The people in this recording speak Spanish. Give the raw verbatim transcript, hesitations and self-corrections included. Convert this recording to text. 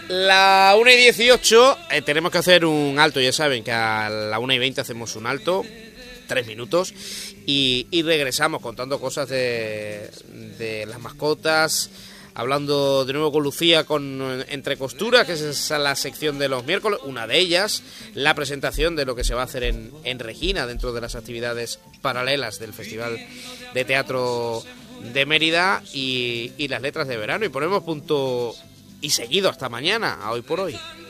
La una y dieciocho eh, tenemos que hacer un alto, ya saben que a la una y veinte hacemos un alto, tres minutos, y, y regresamos contando cosas de, de las mascotas, hablando de nuevo con Lucía con Entre Costuras, que es esa la sección de los miércoles, una de ellas, la presentación de lo que se va a hacer en, en Regina, dentro de las actividades paralelas del Festival de Teatro de Mérida, y, y las letras de verano, y ponemos punto y seguido hasta mañana, a Hoy por Hoy.